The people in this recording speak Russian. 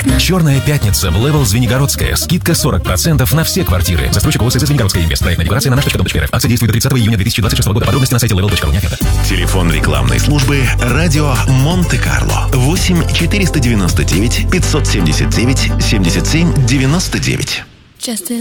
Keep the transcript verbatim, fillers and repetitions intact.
Черная пятница в Level Звенигородская. Скидка сорок процентов на все квартиры. Застройщик ОСС Звенигородская инвест. Проектная декларация на наш точка дом точка эр эф. Акция действует до тридцатого июня две тысячи двадцать шестого года. Подробности на сайте level точка ру. Телефон рекламной службы «Радио Монте-Карло». восемь четыреста девяносто девять пятьсот семьдесят девять семьдесят семь девяносто девять.